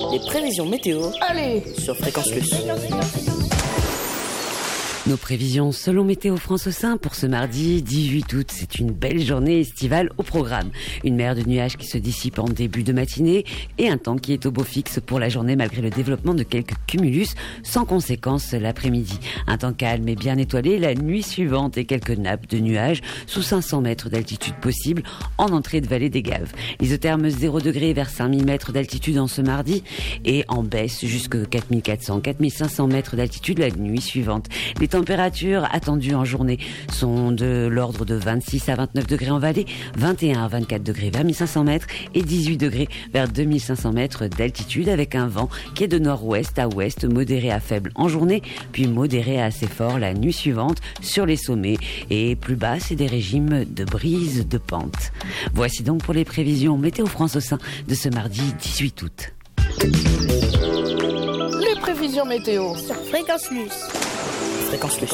Les prévisions météo. Allez, sur Fréquence Plus. Nos prévisions selon Météo France au sein pour ce mardi 18 août. C'est une belle journée estivale au programme. Une mer de nuages qui se dissipe en début de matinée et un temps qui est au beau fixe pour la journée malgré le développement de quelques cumulus sans conséquence l'après-midi. Un temps calme et bien étoilé la nuit suivante et quelques nappes de nuages sous 500 mètres d'altitude possible en entrée de vallée des Gaves. Isotherme 0 degré vers 5000 mètres d'altitude en ce mardi et en baisse jusque 4400-4500 mètres d'altitude la nuit suivante. Les températures attendues en journée sont de l'ordre de 26 à 29 degrés en vallée, 21 à 24 degrés vers 1500 mètres et 18 degrés vers 2500 mètres d'altitude avec un vent qui est de nord-ouest à ouest, modéré à faible en journée, puis modéré à assez fort la nuit suivante sur les sommets et plus bas, c'est des régimes de brise de pente. Voici donc pour les prévisions Météo France au sein de ce mardi 18 août. les prévisions météo. Sur Fréquence Plus. Fréquence Plus.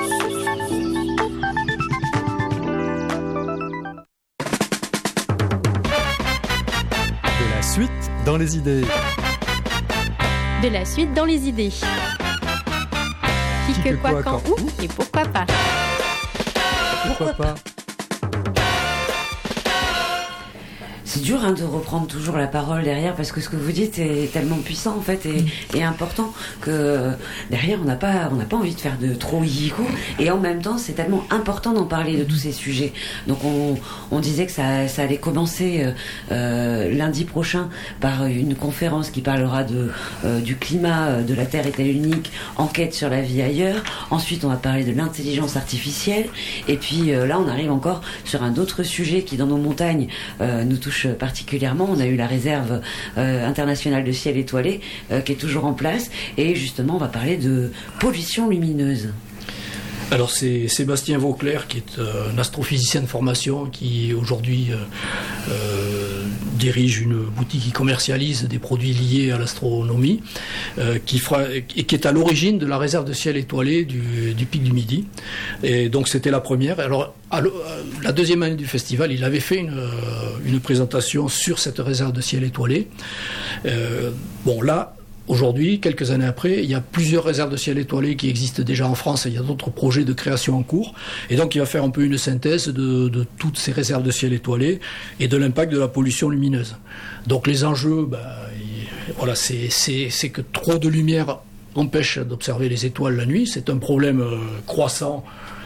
De la suite dans les idées. De la suite dans les idées. Qui, que, quoi, quand, où et pourquoi pas. Pourquoi pas? C'est dur de reprendre toujours la parole derrière parce que ce que vous dites est tellement puissant en fait et important que derrière on n'a pas envie de faire de trop hihikou et en même temps c'est tellement important d'en parler de tous ces sujets. Donc on disait que ça allait commencer lundi prochain par une conférence qui parlera du climat, de la Terre est-elle unique, enquête sur la vie ailleurs. Ensuite on va parler de l'intelligence artificielle et puis là on arrive encore sur un autre sujet qui dans nos montagnes nous touche particulièrement. On a eu la réserve internationale de ciel étoilé qui est toujours en place et justement on va parler de pollution lumineuse. Alors c'est Sébastien Vauclair qui est un astrophysicien de formation qui aujourd'hui dirige une boutique qui commercialise des produits liés à l'astronomie qui est à l'origine de la réserve de ciel étoilé du Pic du Midi. Et donc c'était la première. Alors la deuxième année du festival, il avait fait une présentation sur cette réserve de ciel étoilé. Bon là, aujourd'hui, quelques années après, il y a plusieurs réserves de ciel étoilé qui existent déjà en France et il y a d'autres projets de création en cours. Et donc, il va faire un peu une synthèse de toutes ces réserves de ciel étoilé et de l'impact de la pollution lumineuse. Donc, les enjeux, voilà, c'est que trop de lumière empêche d'observer les étoiles la nuit. C'est un problème croissant.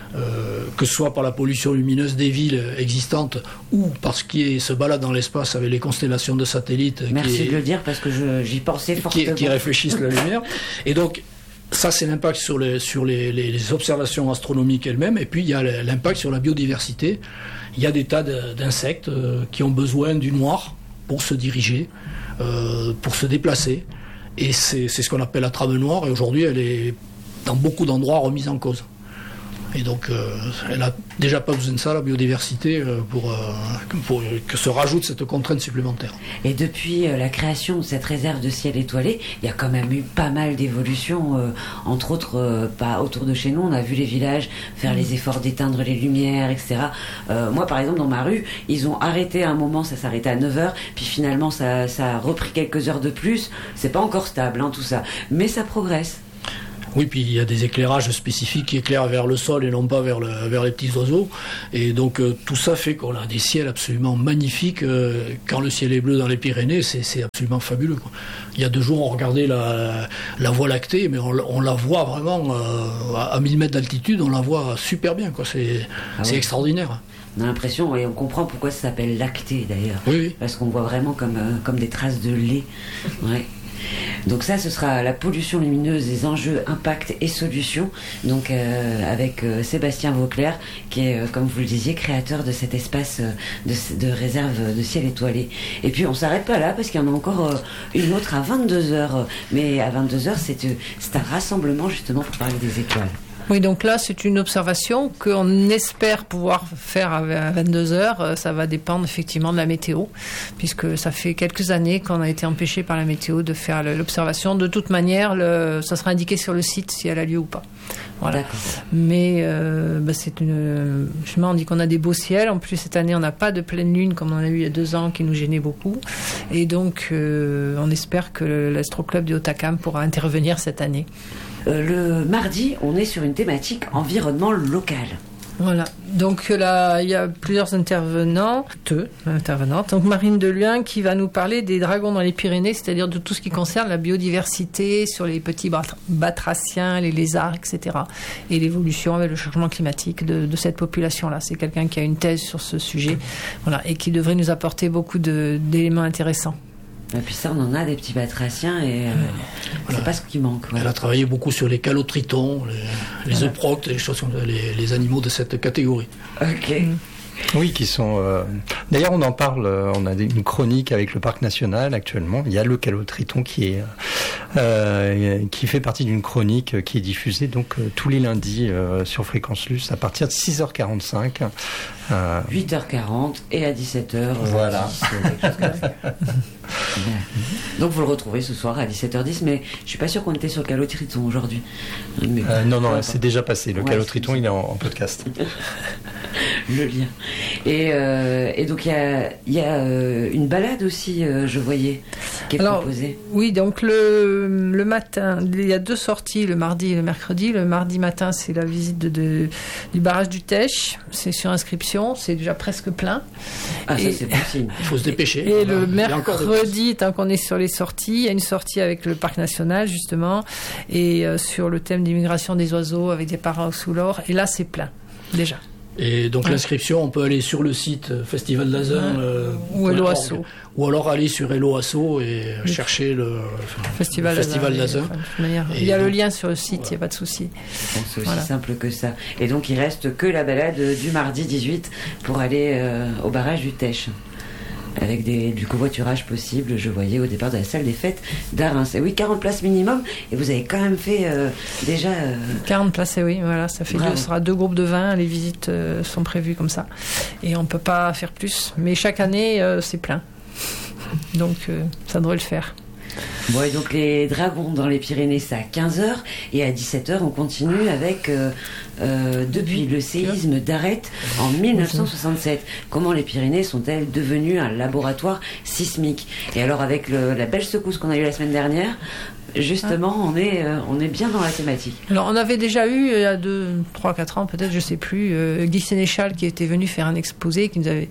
Que ce soit par la pollution lumineuse des villes existantes ou parce qu'il se balade dans l'espace avec les constellations de satellites. Merci de le dire parce que j'y pensais fortement. Qui réfléchissent la lumière. Et donc, ça c'est l'impact sur les observations astronomiques elles-mêmes. Et puis il y a l'impact sur la biodiversité. Il y a des tas d'insectes qui ont besoin du noir pour se diriger, pour se déplacer. Et c'est ce qu'on appelle la trame noire. Et aujourd'hui, elle est dans beaucoup d'endroits remise en cause. Et donc, elle n'a déjà pas besoin de ça, la biodiversité, pour que se rajoute cette contrainte supplémentaire. Et depuis la création de cette réserve de ciel étoilé, il y a quand même eu pas mal d'évolutions, entre autres, pas autour de chez nous. On a vu les villages faire les efforts d'éteindre les lumières, etc. Moi, par exemple, dans ma rue, ils ont arrêté à un moment, ça s'arrêtait à 9h, puis finalement, ça a repris quelques heures de plus. C'est pas encore stable, tout ça. Mais ça progresse. Oui, puis il y a des éclairages spécifiques qui éclairent vers le sol et non pas vers les petits oiseaux. Et donc tout ça fait qu'on a des ciels absolument magnifiques. Quand le ciel est bleu dans les Pyrénées, c'est absolument fabuleux, quoi. Il y a 2 jours, on regardait la Voie lactée, mais on la voit vraiment à 1000 mètres d'altitude, on la voit super bien, quoi. C'est extraordinaire. On a l'impression, et on comprend pourquoi ça s'appelle lacté d'ailleurs. Oui. Parce qu'on voit vraiment comme des traces de lait. Ouais. Donc ça, ce sera la pollution lumineuse, les enjeux, impacts et solutions. Donc avec Sébastien Vauclair, qui est, comme vous le disiez, créateur de cet espace de réserve de ciel étoilé. Et puis on s'arrête pas là, parce qu'il y en a encore une autre à 22h. Mais à 22h, c'est un rassemblement justement pour parler des étoiles. Oui, donc là, c'est une observation qu'on espère pouvoir faire à 22h. Ça va dépendre effectivement de la météo, puisque ça fait quelques années qu'on a été empêché par la météo de faire l'observation. De toute manière, ça sera indiqué sur le site si elle a lieu ou pas. Voilà. D'accord. Mais justement, on dit qu'on a des beaux ciels. En plus, cette année, on n'a pas de pleine lune comme on a eu il y a 2 ans, qui nous gênait beaucoup. Et donc, on espère que l'Astroclub du Hautacam pourra intervenir cette année. Le mardi, on est sur une thématique environnement local. Voilà. Donc là, il y a plusieurs intervenantes. Donc Marine Deluin qui va nous parler des dragons dans les Pyrénées, c'est-à-dire de tout ce qui concerne la biodiversité sur les petits batraciens, les lézards, etc. Et l'évolution avec le changement climatique de cette population-là. C'est quelqu'un qui a une thèse sur ce sujet, voilà, et qui devrait nous apporter beaucoup d'éléments intéressants. Et puis ça, on en a des petits batraciens et c'est pas ce qui manque. Elle a travaillé beaucoup sur les calotritons, les euproctes, les animaux de cette catégorie. Ok. Oui, qui sont... D'ailleurs, on en parle, on a une chronique avec le Parc National actuellement. Il y a le calotriton qui fait partie d'une chronique qui est diffusée donc tous les lundis sur Fréquence Luce à partir de 6h45. 8h40 et à 17h. Voilà. Donc vous le retrouvez ce soir à 17h10, mais je suis pas sûr qu'on était sur Calotriton aujourd'hui. Non, c'est déjà passé. Le calotriton, il est en podcast. Le lien. Et donc il y a une balade aussi, je voyais, qui est proposée. Oui, donc le matin, il y a 2 sorties, le mardi et le mercredi. Le mardi matin, c'est la visite du barrage du Tech. C'est sur inscription, c'est déjà presque plein. Ah, ça c'est bon signe. Il faut se dépêcher. Et le mercredi, tant qu'on est sur les sorties, il y a une sortie avec le Parc National, justement, et sur le thème d'immigration des oiseaux avec des parents sous l'or. Et là, c'est plein, déjà. Et donc l'inscription, on peut aller sur le site Festival d'Azun ou Hello Asso, ou alors aller sur Hello Asso et chercher le Festival d'Azun. Il y a le lien sur le site, il n'y a pas de souci. C'est aussi simple que ça. Et donc il reste que la balade du mardi 18 pour aller au barrage du Tech. Avec du covoiturage possible, je voyais au départ de la salle des fêtes d'Arins. Et oui, 40 places minimum, et vous avez quand même fait déjà... 40 places, et oui, voilà, ça fait ce sera 2 groupes de 20, les visites sont prévues comme ça. Et on ne peut pas faire plus. Mais chaque année, c'est plein. Donc, ça devrait le faire. Bon, et donc les dragons dans les Pyrénées, c'est à 15h, et à 17h, on continue avec depuis le séisme d'Arrête en 1967. Comment les Pyrénées sont-elles devenues un laboratoire sismique? Et alors, avec la belle secousse qu'on a eue la semaine dernière, justement, on est bien dans la thématique. Alors, on avait déjà eu, il y a 3-4 ans, peut-être, je sais plus, Guy Sénéchal qui était venu faire un exposé, qui nous avait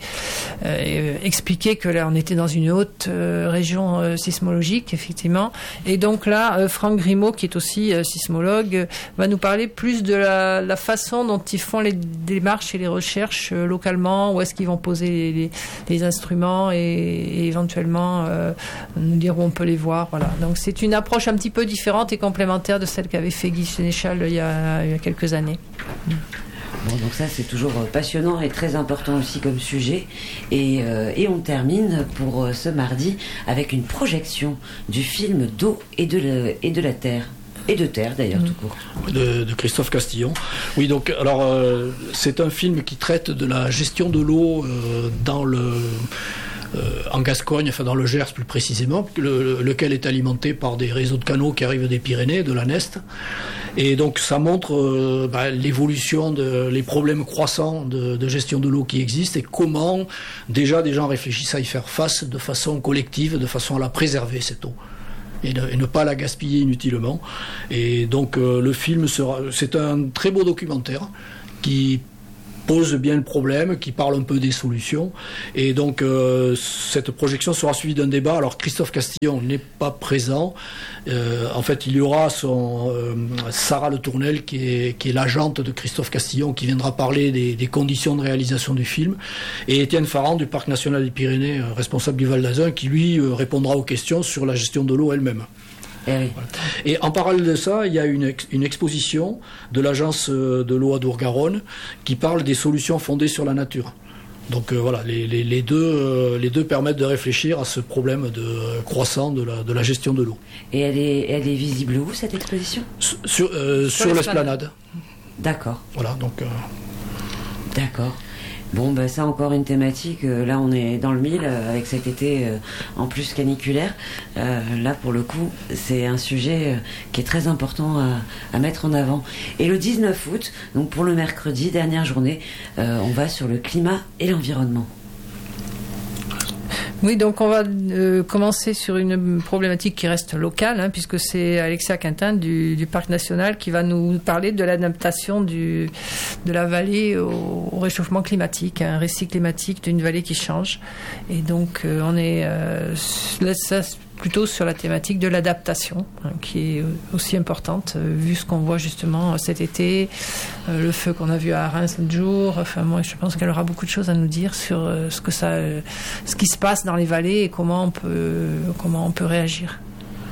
expliqué que là, on était dans une haute région sismologique, effectivement. Et donc là, Franck Grimaud, qui est aussi sismologue, va nous parler plus de la façon dont ils font les démarches et les recherches localement, où est-ce qu'ils vont poser les instruments et éventuellement nous dire où on peut les voir. Voilà. Donc, c'est une approche un petit peu différente et complémentaire de celle qu'avait fait Guy Sénéchal il y a quelques années. Bon, donc ça c'est toujours passionnant et très important aussi comme sujet. Et on termine pour ce mardi avec une projection du film d'eau et de la terre. Et de terre d'ailleurs, tout court. De Christophe Castillon. Oui, donc alors c'est un film qui traite de la gestion de l'eau en Gascogne, enfin dans le Gers plus précisément, lequel est alimenté par des réseaux de canaux qui arrivent des Pyrénées, de la Neste. Et donc ça montre l'évolution, les problèmes croissants de gestion de l'eau qui existent et comment déjà des gens réfléchissent à y faire face de façon collective, de façon à la préserver cette eau. Et ne pas la gaspiller inutilement. Et donc le film c'est un très beau documentaire qui pose bien le problème, qui parle un peu des solutions. Et donc cette projection sera suivie d'un débat. Alors Christophe Castillon n'est pas présent. En fait, il y aura Sarah Le Tournel qui est l'agente de Christophe Castillon, qui viendra parler des conditions de réalisation du film, et Étienne Farrand du Parc National des Pyrénées, responsable du Val d'Azun, qui lui répondra aux questions sur la gestion de l'eau elle-même. Voilà. Et en parallèle de ça, il y a une exposition de l'agence de l'eau Adour-Garonne qui parle des solutions fondées sur la nature. Donc voilà, les deux permettent de réfléchir à ce problème croissant de la gestion de l'eau. Et elle est visible où, cette exposition ? Sur l'esplanade. D'accord. Voilà, donc... D'accord. Bon, ben ça, encore une thématique. Là, on est dans le mille avec cet été en plus caniculaire. Là, pour le coup, c'est un sujet qui est très important à mettre en avant. Et le 19 août, donc pour le mercredi, dernière journée, on va sur le climat et l'environnement. Oui, donc on va commencer sur une problématique qui reste locale, puisque c'est Alexia Quintin du Parc National qui va nous parler de l'adaptation de la vallée au réchauffement climatique, un récit climatique d'une vallée qui change. Et donc on est là, plutôt sur la thématique de l'adaptation, qui est aussi importante, vu ce qu'on voit justement cet été, le feu qu'on a vu à Reims l'autre jour. Enfin, moi, je pense qu'elle aura beaucoup de choses à nous dire sur ce qui se passe dans les vallées et comment on peut réagir.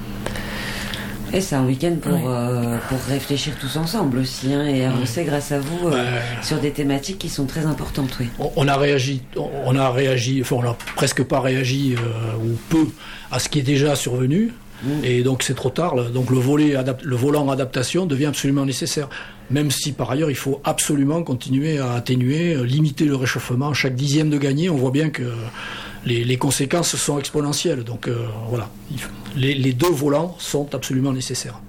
Et c'est un week-end pour réfléchir tous ensemble aussi, et avancer grâce à vous sur des thématiques qui sont très importantes. Oui. On a réagi, on n'a presque pas réagi ou peu à ce qui est déjà survenu, et donc c'est trop tard. Donc le volant adaptation devient absolument nécessaire, même si par ailleurs il faut absolument continuer à atténuer, limiter le réchauffement. Chaque dixième de gagné, on voit bien que les conséquences sont exponentielles. Donc voilà, les deux volants sont absolument nécessaires.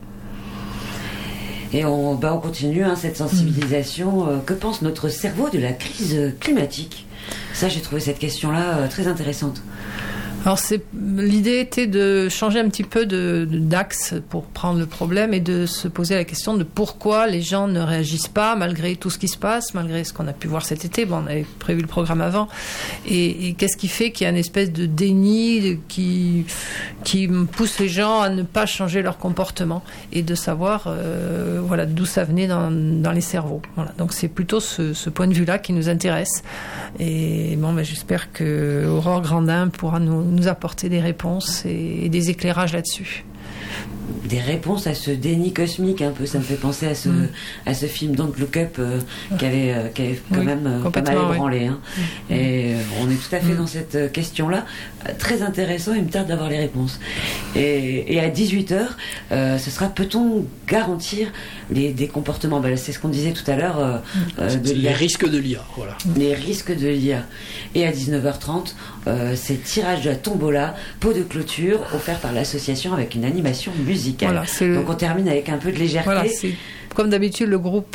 Et on continue cette sensibilisation. Que pense notre cerveau de la crise climatique ? Ça, j'ai trouvé cette question-là très intéressante. Alors l'idée était de changer un petit peu d'axe pour prendre le problème et de se poser la question de pourquoi les gens ne réagissent pas malgré tout ce qui se passe, malgré ce qu'on a pu voir cet été. Bon, on avait prévu le programme avant. Et qu'est-ce qui fait qu'il y a une espèce de déni qui pousse les gens à ne pas changer leur comportement et de savoir d'où ça venait dans les cerveaux. Voilà. Donc c'est plutôt ce point de vue-là qui nous intéresse. Et j'espère que Aurore Grandin pourra nous apporter des réponses et des éclairages là-dessus. Des réponses à ce déni cosmique un peu, ça me fait penser à ce film Don't Look Up qui avait quand même pas mal ébranlé. Et on est tout à fait dans cette question-là, très intéressant, il me tarde d'avoir les réponses. Et à 18h, ce sera peut-on garantir des comportements, c'est ce qu'on disait tout à l'heure, les risques de l'IA, voilà. Les risques de l'IA. Et à 19h30, c'est tirage de la tombola, pot de clôture offert par l'association avec une animation musicale. Voilà, donc on termine avec un peu de légèreté. Voilà, c'est comme d'habitude le groupe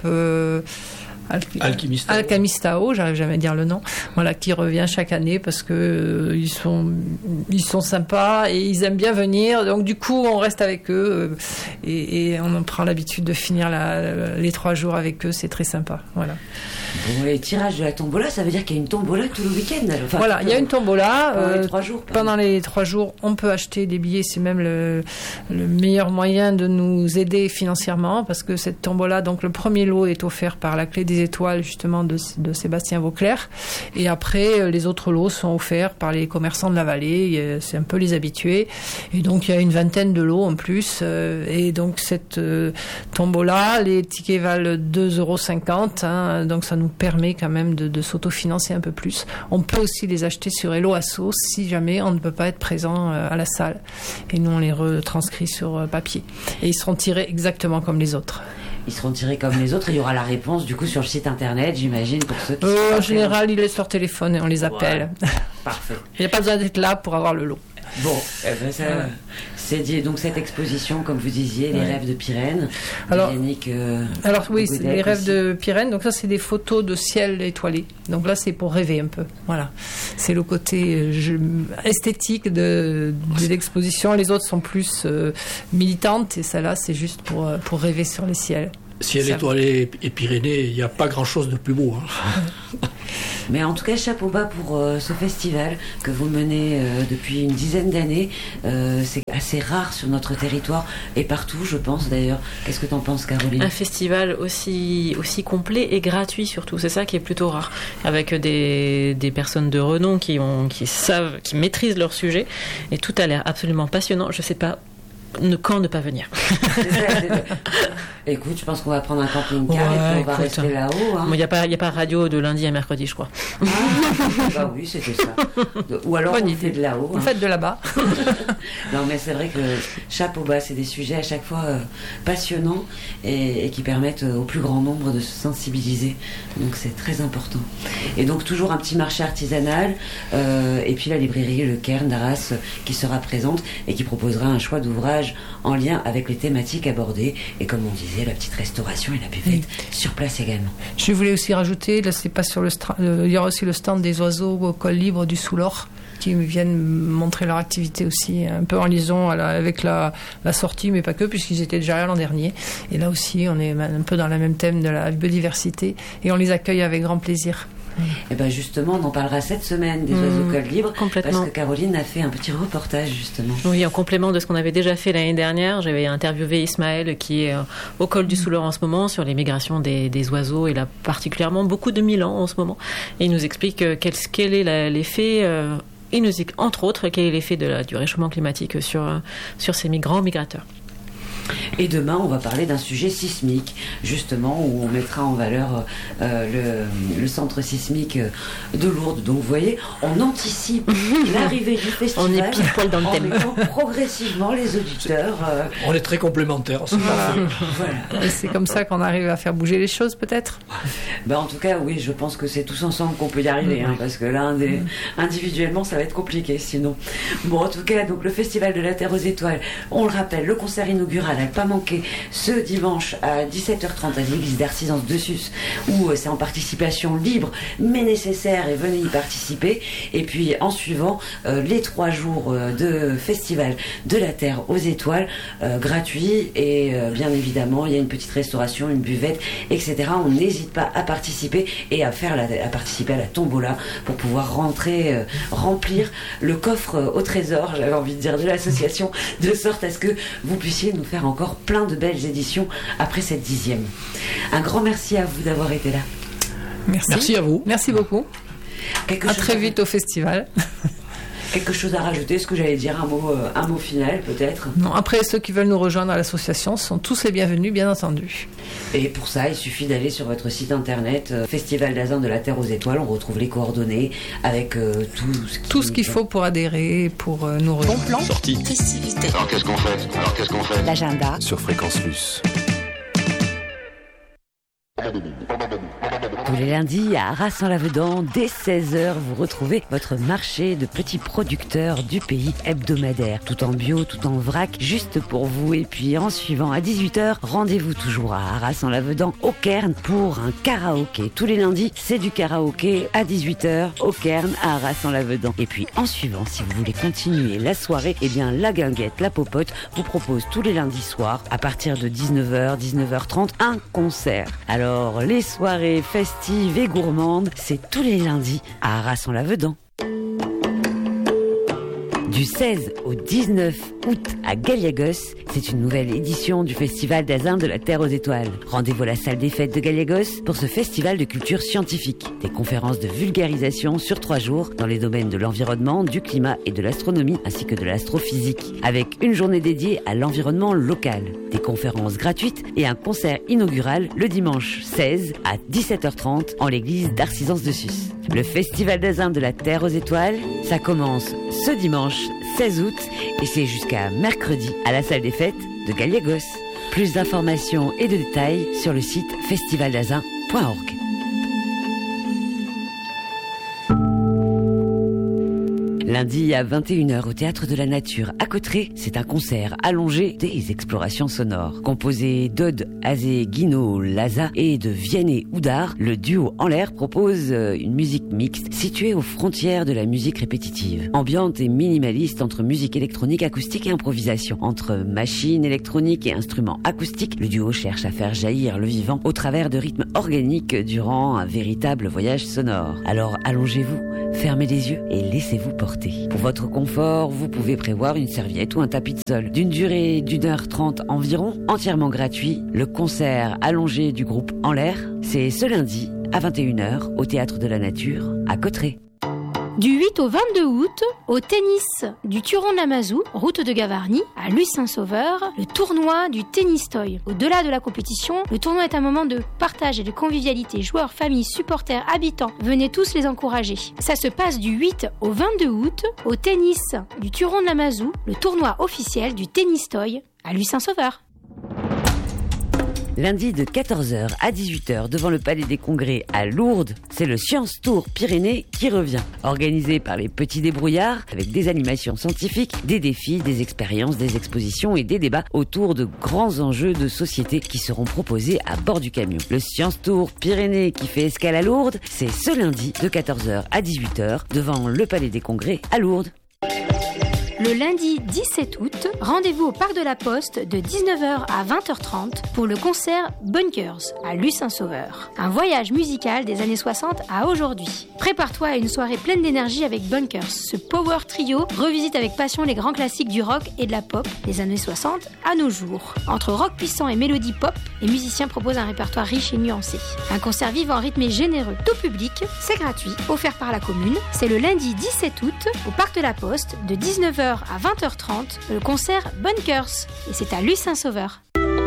Alchemistao, j'arrive jamais à dire le nom, qui revient chaque année parce que ils sont sympas et ils aiment bien venir, donc du coup on reste avec eux et on prend l'habitude de finir les 3 jours avec eux, c'est très sympa. Voilà. Bon, les tirages de la tombola, ça veut dire qu'il y a une tombola tout le week-end. Il y a une tombola pendant les 3 jours. Pendant les 3 jours, on peut acheter des billets, c'est même le meilleur moyen de nous aider financièrement parce que cette tombola, donc le premier lot est offert par la Clé des Étoiles justement de Sébastien Vauclair, et après les autres lots sont offerts par les commerçants de la vallée, c'est un peu les habitués, et donc il y a une vingtaine de lots en plus, et donc cette tombola, les tickets valent 2,50 €, donc ça nous permet quand même de s'autofinancer un peu plus. On peut aussi les acheter sur Hello Asso si jamais on ne peut pas être présent à la salle, et nous on les retranscrit sur papier, et ils seront tirés exactement comme les autres. Ils seront tirés comme les autres. Il y aura la réponse du coup sur le site internet, j'imagine, pour ceux qui en général, ils laissent leur téléphone et on les appelle. Ouais. Parfait. Il n'y a pas besoin d'être là pour avoir le lot. Bon, c'est dit. Donc cette exposition, comme vous disiez, les rêves de Pyrène. Alors oui, c'est les rêves de Pyrène. Donc ça, c'est des photos de ciel étoilé. Donc là, c'est pour rêver un peu. Voilà, c'est le côté esthétique de l'exposition. Les autres sont plus militantes et celle-là, c'est juste pour rêver sur les ciels. Ciel étoilé et Pyrénées, il n'y a pas grand-chose de plus beau. Mais en tout cas, chapeau bas pour ce festival que vous menez depuis une dizaine d'années. C'est assez rare sur notre territoire et partout, je pense d'ailleurs. Qu'est-ce que tu en penses, Caroline ? Un festival aussi complet et gratuit surtout, c'est ça qui est plutôt rare. Avec des personnes de renom qui maîtrisent leur sujet, et tout a l'air absolument passionnant. Je ne sais pas quand ne pas venir. Écoute, je pense qu'on va prendre un camping-car et puis on va rester là-haut. Hein. Il n'y a pas radio de lundi à mercredi, je crois. Bah oui, c'était ça. Ou alors on fait de là-haut. Vous faites de là-bas. Non, mais c'est vrai que chapeau bas, c'est des sujets à chaque fois passionnants et qui permettent au plus grand nombre de se sensibiliser. Donc c'est très important. Et donc toujours un petit marché artisanal et puis la librairie Le Cairn d'Arras qui sera présente et qui proposera un choix d'ouvrages en lien avec les thématiques abordées et comme on disait, la petite restauration et la buvette sur place également. Je voulais aussi rajouter, là c'est pas sur le il y aura aussi le stand des oiseaux au col libre du Soulor qui viennent montrer leur activité aussi, un peu en liaison avec la sortie, mais pas que, puisqu'ils étaient déjà là l'an dernier. Et là aussi, on est un peu dans le même thème de la biodiversité et on les accueille avec grand plaisir. Et ben justement, on en parlera cette semaine des oiseaux col libre, complètement. Parce que Caroline a fait un petit reportage justement. Oui, en complément de ce qu'on avait déjà fait l'année dernière, j'avais interviewé Ismaël qui est au col du Soulor en ce moment sur les migrations des oiseaux. Il a particulièrement beaucoup de Milan en ce moment et il nous explique quel est l'effet. Il nous dit entre autres quel est l'effet du réchauffement climatique sur ces migrants migrateurs. Et demain, on va parler d'un sujet sismique, justement, où on mettra en valeur le centre sismique de Lourdes. Donc, vous voyez, on anticipe l'arrivée du festival. On est pile poil dans le thème. En mettant progressivement les auditeurs. On est très complémentaires. C'est parfait. Voilà. Et c'est comme ça qu'on arrive à faire bouger les choses, peut-être. Ben, en tout cas, oui, je pense que c'est tous ensemble qu'on peut y arriver, hein, parce que là, individuellement, ça va être compliqué, sinon. Bon, en tout cas, donc le Festival de la Terre aux Étoiles, on le rappelle, le concert inaugural n'a pas manqué ce dimanche à 17h30 à l'église d'Arcisance de Sus, où c'est en participation libre mais nécessaire et venez y participer. Et puis en suivant les 3 jours de Festival de la Terre aux Étoiles gratuit et bien évidemment il y a une petite restauration, une buvette, etc. On n'hésite pas à participer et à participer à la tombola pour pouvoir remplir le coffre au trésor, j'avais envie de dire, de l'association, de sorte à ce que vous puissiez nous faire encore plein de belles éditions après cette 10e. Un grand merci à vous d'avoir été là. Merci à vous. Merci beaucoup. À très vite au festival. Quelque chose à rajouter, ce que j'allais dire, un mot final peut-être? Non, après ceux qui veulent nous rejoindre à l'association sont tous les bienvenus, bien entendu. Et pour ça, il suffit d'aller sur votre site internet Festival d'Azin de la Terre aux Étoiles, on retrouve les coordonnées avec tout ce qu'il faut pour adhérer, pour nous rejoindre. Bon plan, sortie, festivité. Alors qu'est-ce qu'on fait L'agenda sur Fréquence Plus. Tous les lundis à Arras-en-Lavedan, dès 16h, vous retrouvez votre marché de petits producteurs du pays hebdomadaire. Tout en bio, tout en vrac, juste pour vous. Et puis en suivant à 18h, rendez-vous toujours à Arras-en-Lavedan, au Cairn, pour un karaoké. Tous les lundis, c'est du karaoké à 18h, au Cairn, à Arras-en-Lavedan. Et puis en suivant, si vous voulez continuer la soirée, eh bien la Guinguette, la Popote, vous propose tous les lundis soirs, à partir de 19h, 19h30, un concert. Alors, les soirées festives et gourmandes, c'est tous les lundis à Arras-en-Lavedan. Du 16 au 19 août à Galliagos, c'est une nouvelle édition du Festival d'Azin de la Terre aux Étoiles. Rendez-vous à la salle des fêtes de Galliagos pour ce festival de culture scientifique. Des conférences de vulgarisation sur 3 jours dans les domaines de l'environnement, du climat et de l'astronomie ainsi que de l'astrophysique. Avec une journée dédiée à l'environnement local. Des conférences gratuites et un concert inaugural le dimanche 16 à 17h30 en l'église d'Arcisance de Sus. Le Festival d'Azin de la Terre aux Étoiles, ça commence ce dimanche 16 août et c'est jusqu'à mercredi à la salle des fêtes de Galliagos. Plus d'informations et de détails sur le site festivaldazin.org. Lundi à 21h au Théâtre de la Nature à Cauterets, c'est un concert allongé des explorations sonores. Composé d'Aude Azé-Guino-Laza et de Vianney Houdard, le duo En l'air propose une musique mixte située aux frontières de la musique répétitive. Ambiante et minimaliste entre musique électronique, acoustique et improvisation. Entre machines électroniques et instruments acoustiques, le duo cherche à faire jaillir le vivant au travers de rythmes organiques durant un véritable voyage sonore. Alors allongez-vous, fermez les yeux et laissez-vous porter. Pour votre confort, vous pouvez prévoir une serviette ou un tapis de sol. D'une durée d'1h30 environ, entièrement gratuit, le concert allongé du groupe En l'air, c'est ce lundi à 21h au Théâtre de la Nature à Cauterets. Du 8 au 22 août, au tennis du Turon-de-la-Mazou, route de Gavarnie, à Luce-Saint-Sauveur, le tournoi du Tennis Toy. Au-delà de la compétition, le tournoi est un moment de partage et de convivialité. Joueurs, familles, supporters, habitants, venez tous les encourager. Ça se passe du 8 au 22 août, au tennis du Turon-de-la-Mazou, le tournoi officiel du Tennis Toy, à Luce-Saint-Sauveur. Lundi de 14h à 18h devant le Palais des Congrès à Lourdes, c'est le Science Tour Pyrénées qui revient. Organisé par les petits débrouillards avec des animations scientifiques, des défis, des expériences, des expositions et des débats autour de grands enjeux de société qui seront proposés à bord du camion. Le Science Tour Pyrénées qui fait escale à Lourdes, c'est ce lundi de 14h à 18h devant le Palais des Congrès à Lourdes. Le lundi 17 août, rendez-vous au Parc de la Poste de 19h à 20h30 pour le concert Bunkers à Luce-Saint-Sauveur. Un voyage musical des années 60 à aujourd'hui. Prépare-toi à une soirée pleine d'énergie avec Bunkers. Ce power trio revisite avec passion les grands classiques du rock et de la pop des années 60 à nos jours. Entre rock puissant et mélodie pop, les musiciens proposent un répertoire riche et nuancé. Un concert vivant, rythmé, généreux, tout public, c'est gratuit, offert par la commune. C'est le lundi 17 août au Parc de la Poste de 19h à 20h30, le concert Bunkers. Et c'est à Luce-Saint-Sauveur.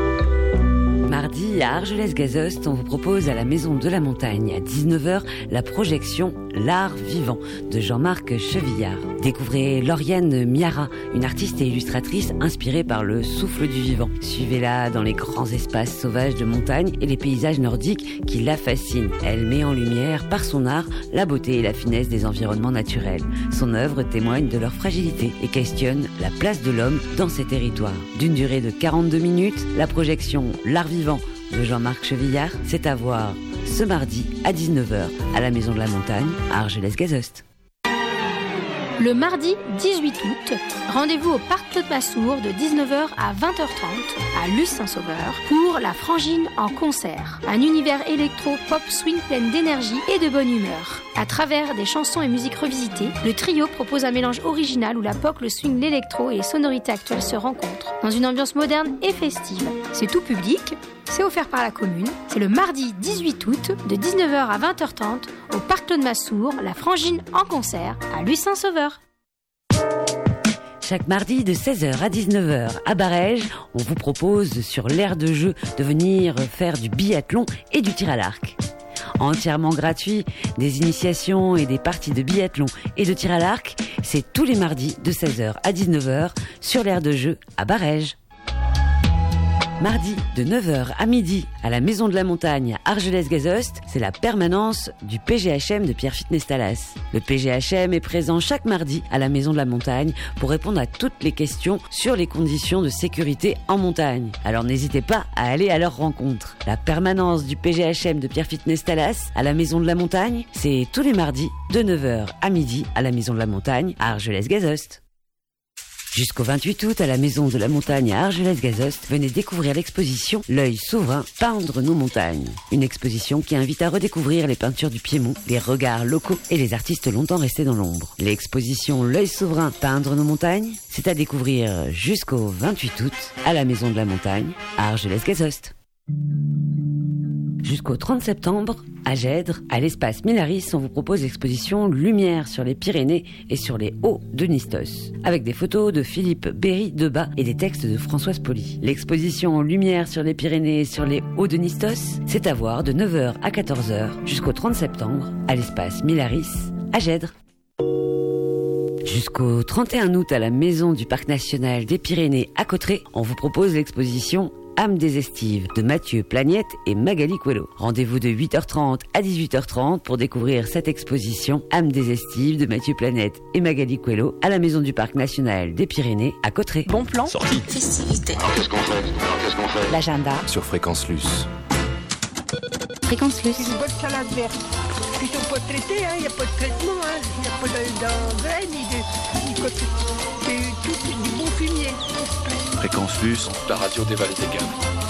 Mardi, à Argelès-Gazost, on vous propose à la Maison de la Montagne, à 19h, la projection L'Art Vivant de Jean-Marc Chevillard. Découvrez Lauriane Miara, une artiste et illustratrice inspirée par le souffle du vivant. Suivez-la dans les grands espaces sauvages de montagne et les paysages nordiques qui la fascinent. Elle met en lumière, par son art, la beauté et la finesse des environnements naturels. Son œuvre témoigne de leur fragilité et questionne la place de l'homme dans ces territoires. D'une durée de 42 minutes, la projection L'Art Vivant de Jean-Marc Chevillard, c'est à voir ce mardi à 19h à la Maison de la Montagne à Argelès-Gazost. Le mardi 18 août, rendez-vous au Parc Claude Massour de 19h à 20h30 à Luce-Saint-Sauveur pour La Frangine en concert. Un univers électro-pop swing plein d'énergie et de bonne humeur. À travers des chansons et musiques revisitées, le trio propose un mélange original où la pop, le swing, l'électro et les sonorités actuelles se rencontrent dans une ambiance moderne et festive. C'est tout public, c'est offert par la commune. C'est le mardi 18 août de 19h à 20h30 au Parc Claude Massour, La Frangine en concert à Luce-Saint-Sauveur. Chaque mardi de 16h à 19h à Barège, on vous propose sur l'aire de jeu de venir faire du biathlon et du tir à l'arc. Entièrement gratuit, des initiations et des parties de biathlon et de tir à l'arc, c'est tous les mardis de 16h à 19h sur l'aire de jeu à Barège. Mardi de 9h à midi à la Maison de la Montagne à Argelès-Gazost, c'est la permanence du PGHM de Pierrefitte-Nestalas. Le PGHM est présent chaque mardi à la Maison de la Montagne pour répondre à toutes les questions sur les conditions de sécurité en montagne. Alors n'hésitez pas à aller à leur rencontre. La permanence du PGHM de Pierrefitte-Nestalas à la Maison de la Montagne, c'est tous les mardis de 9h à midi à la Maison de la Montagne à Argelès-Gazost. Jusqu'au 28 août, à la Maison de la Montagne à Argelès-Gazost, venez découvrir l'exposition L'œil souverain, peindre nos montagnes. Une exposition qui invite à redécouvrir les peintures du Piémont, les regards locaux et les artistes longtemps restés dans l'ombre. L'exposition L'œil souverain, peindre nos montagnes, c'est à découvrir jusqu'au 28 août, à la Maison de la Montagne à Argelès-Gazost. Jusqu'au 30 septembre, à Gèdre, à l'espace Milaris, on vous propose l'exposition Lumière sur les Pyrénées et sur les Hauts de Nistos, avec des photos de Philippe Berry-Debat et des textes de Françoise Poli. L'exposition Lumière sur les Pyrénées et sur les Hauts de Nistos, c'est à voir de 9h à 14h jusqu'au 30 septembre, à l'espace Milaris, à Gèdre. Jusqu'au 31 août, à la Maison du Parc National des Pyrénées à Cauterets, on vous propose l'exposition Âme des Estives de Mathieu Plagnette et Magali Coelho. Rendez-vous de 8h30 à 18h30 pour découvrir cette exposition Âme des Estives de Mathieu Plagnette et Magali Coelho à la Maison du Parc National des Pyrénées à Cauterets. Bon plan. Sortie. Festivité. Alors qu'est-ce qu'on fait L'agenda. Sur Fréquence Luce. Fréquence Luce. Une bonne salade verte. Ils sont pas traités, il n'y a pas de traitement, il n'y a pas d'engrais, ni de... C'est tout du bon fumier. Fréquence Luce. La radio des vallées des Gaves.